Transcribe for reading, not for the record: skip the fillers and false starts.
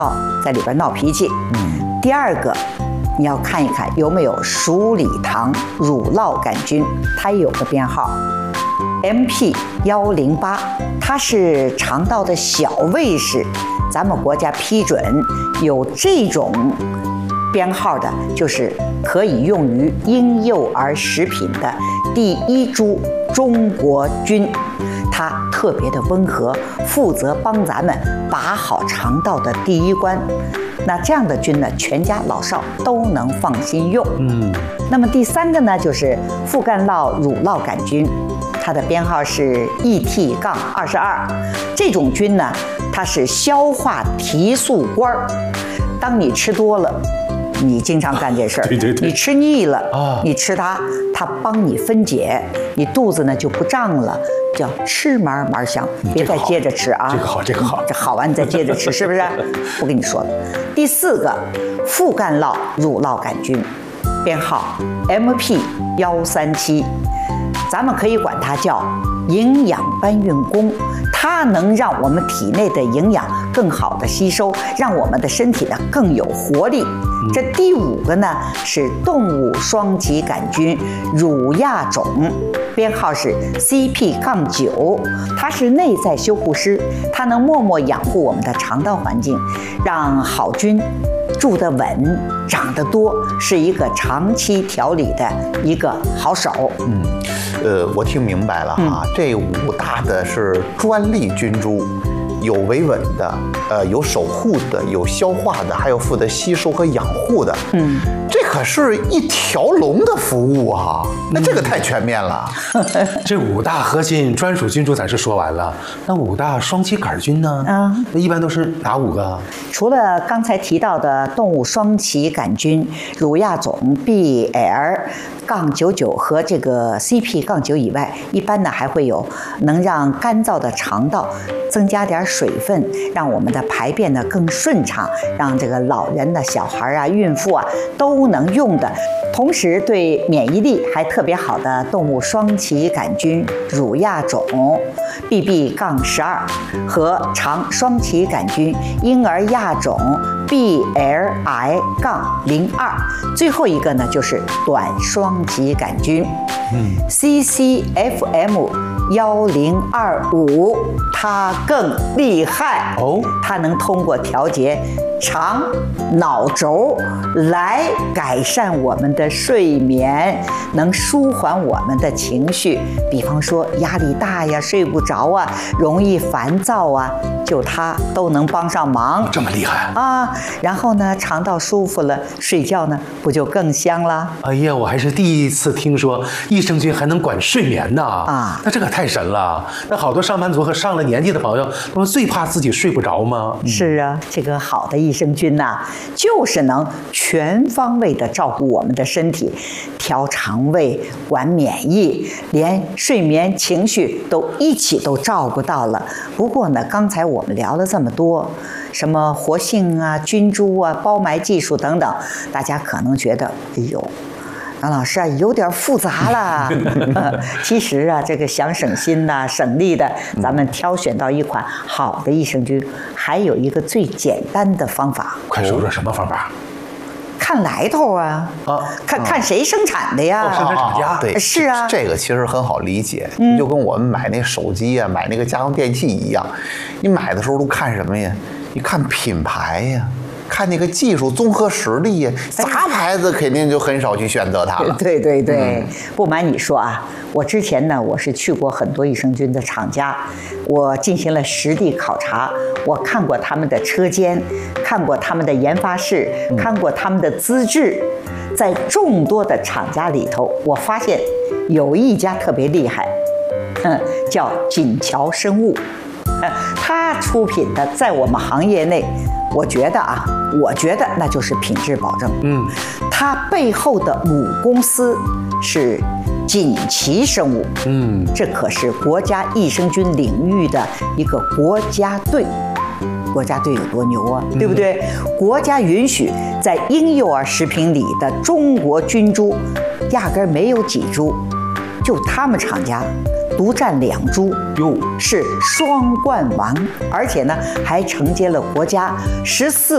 在里边闹脾气。第二个，你要看一看有没有鼠李糖乳酪杆菌，它也有个编号 MP108，它是肠道的小卫士，咱们国家批准有这种编号的，就是可以用于婴幼儿食品的第1株中国菌。它特别的温和，负责帮咱们把好肠道的第一关。那这样的菌呢，全家老少都能放心用。那么第3个呢，就是副干酪乳酪杆菌，它的编号是 ET-22。这种菌呢，它是消化提速官儿。当你吃多了，你经常干这事儿，你吃腻了你吃它，它帮你分解，你肚子呢就不胀了，叫吃嘛嘛香。别再接着吃啊！ 这个好，这个好， 这好完你再接着吃，是不是？我跟你说了，第4个副干酪乳酪杆菌，编号 MP137，咱们可以管它叫营养搬运工，它能让我们体内的营养更好的吸收，让我们的身体呢更有活力。这第5个呢是动物双歧杆菌乳亚种，编号是 CP-9，它是内在修护师，它能默默养护我们的肠道环境，让好菌住得稳，长得多，是一个长期调理的一个好手。 我听明白了哈，这5大的是专利菌株，有维稳的，有守护的，有消化的，还有负责吸收和养护的。这可是一条龙的服务啊！那这个太全面了。 这5大核心专属菌株咱是说完了，那5大双歧杆菌呢？那一般都是哪5个？ 除了刚才提到的动物双歧杆菌乳亚种 BL-99和这个 CP-9以外，一般呢还会有能让干燥的肠道增加点水分，让我们的排便呢更顺畅，让这个老人呢、小孩啊、孕妇啊都能用的。同时对免疫力还特别好的动物双歧杆菌乳亚种 BB-12和肠双歧杆菌婴儿亚种 BLI-02，最后一个呢就是短双歧杆菌CCFM1025，它更厉害它能通过调节肠脑轴来改善我们的睡眠，能舒缓我们的情绪，比方说压力大呀、睡不着啊、容易烦躁啊，就它都能帮上忙。 这么厉害啊！然后呢，肠道舒服了，睡觉呢不就更香了？ 哎呀，我还是第一次听说益生菌还能管睡眠呢！那这可太神了。那好多上班族和上了年纪的朋友，他们最怕自己睡不着吗？ 是啊，这个好的益生菌呐，就是能全方位的照顾我们的身体，调肠胃、管免疫，连睡眠、情绪都一起都照顾到了。不过呢，刚才我们聊了这么多，什么活性啊、菌株啊、包埋技术等等，大家可能觉得，哎呦，杨老师啊，有点复杂了。其实啊，这个想省心呐、省力的，咱们挑选到一款好的益生菌，还有一个最简单的方法。 快说说什么方法？ 看来头啊！看谁生产的呀？ 生产厂家。 对， 是啊， 这个其实很好理解，就跟我们买那手机啊、买那个家用电器一样，你买的时候都看什么呀？你看品牌呀。看那个技术综合实力呀，杂牌子肯定就很少去选择它了。 对，不瞒你说啊，我之前呢，我是去过很多益生菌的厂家，我进行了实地考察，我看过他们的车间，看过他们的研发室，看过他们的资质，在众多的厂家里头，我发现有一家特别厉害，叫锦桥生物，它出品的在我们行业内。我觉得那就是品质保证。它背后的母公司是锦旗生物。这可是国家益生菌领域的一个国家队。国家队有多牛啊，对不对？国家允许在婴幼儿食品里的中国菌株，压根儿没有几株，就他们厂家。独占2株，是双冠王，而且呢还承接了国家14